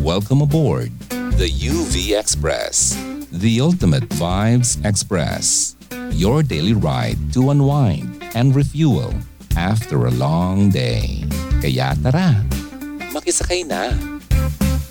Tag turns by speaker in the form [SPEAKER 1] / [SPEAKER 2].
[SPEAKER 1] Welcome aboard the UV Express, the ultimate vibes express. Your daily ride to unwind and refuel after a long day. Kaya tara, makisakay na.